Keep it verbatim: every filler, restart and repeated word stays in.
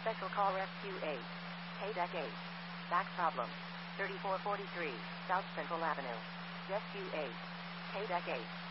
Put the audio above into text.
Special call Rescue eight. K-Deck eight. Back problem. thirty-four forty-three, South Central Avenue. Rescue eight. K-Deck eight.